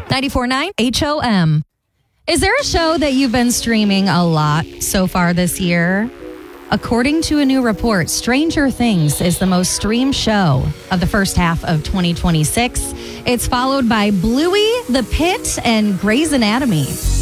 94.9 HOM. Is there a show that you've been streaming a lot so far this year? According to a new report, Stranger Things is the most streamed show of the first half of 2026. It's followed by Bluey, The Pitt, and Grey's Anatomy.